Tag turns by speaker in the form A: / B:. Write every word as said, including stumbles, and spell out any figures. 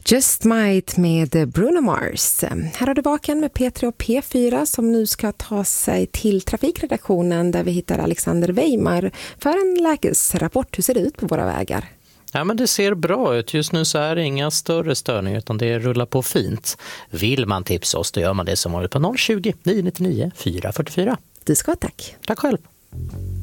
A: Just Might med Bruno Mars. Här har du Vaken med P tre och P fyra som nu ska ta sig till trafikredaktionen där vi hittar Alexander Weimar för en lägesrapport. Hur ser det ut på våra vägar?
B: Ja, men det ser bra ut. Just nu så är det inga större störningar utan det rullar på fint. Vill man tipsa oss då gör man det som vanligt på noll tjugo, nio nio nio, fyra fyra fyra.
A: Du ska ha tack.
B: Tack själv.